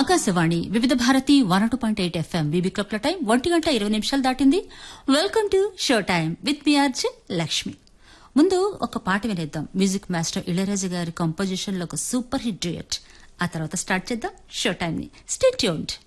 ఆకాశవాణి వివిధ Bharati 102.8 FM BB క్లబ్ల time 1:20 దాటింది. Welcome to show time with me RJ Lakshmi. ముందు ఒక పాట వినేద్దాం. మ్యూజిక్ మాస్టర్ ఇళయరాజా గారి కంపోజిషన్ లో ఒక సూపర్ హిట్ డ్యూయట్. ఆ తర్వాత స్టార్ట్ చేద్దాం షో టైం ని. Stay tuned.